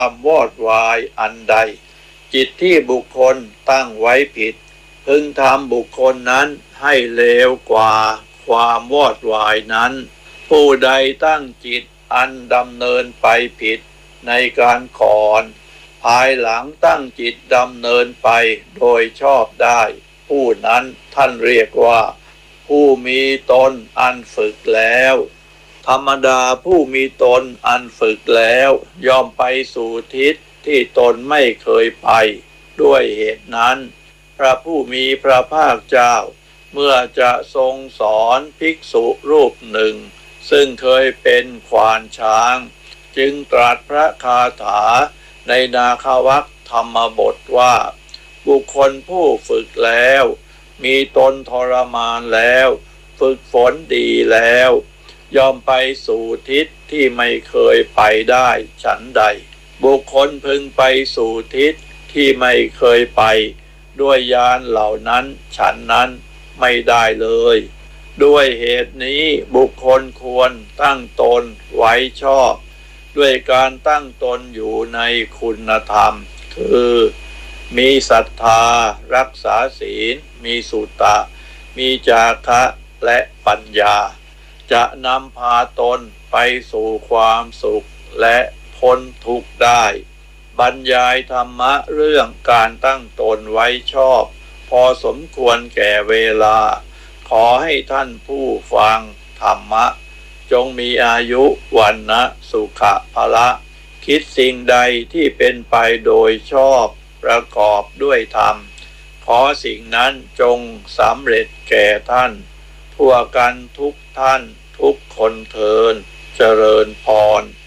ความวอดวายอันใดจิตที่บุคคลตั้งไว้ผิดพึงทำบุคคลนั้นให้เลวกว่าความวอดวายนั้นผู้ใดตั้งจิตอันดำเนินไปผิดในการก่อนภายหลังตั้งจิตดำเนินไปโดยชอบได้ผู้นั้นท่านเรียกว่าผู้มีตนอันฝึกแล้วธรรมดาผู้มีตนอันฝึกแล้วย่อมไปสู่ทิศที่ตนไม่เคยไปด้วยเหตุนั้นพระผู้มีพระภาคเจ้าเมื่อจะทรงสอนภิกษุรูปหนึ่งซึ่งเคยเป็นขวานช้างจึงตรัสพระคาถาในนาควัคธรรมบทว่าบุคคลผู้ฝึกแล้วมีตนทรมานแล้วฝึกฝนดีแล้วย่อมไปสู่ทิศที่ไม่เคยไปได้ฉันใดบุคคลพึงไปสู่ทิศที่ไม่เคยไปด้วยยานเหล่านั้นฉันนั้นไม่ได้เลยด้วยเหตุนี้บุคคลควรตั้งตนไว้ชอบด้วยการตั้งตนอยู่ในคุณธรรมคือมีศรัทธารักษาศีลมีสุตะมีจาคะและปัญญาจะนำพาตนไปสู่ความสุขและพ้นทุกข์ได้บรรยายธรรมะเรื่องการตั้งตนไว้ชอบพอสมควรแก่เวลาขอให้ท่านผู้ฟังธรรมะจงมีอายุวันนะสุขะภละคิดสิ่งใดที่เป็นไปโดยชอบประกอบด้วยธรรมขอสิ่งนั้นจงสำเร็จแก่ท่านทั่วกันทุกท่านทุกคนเทินเจริญพร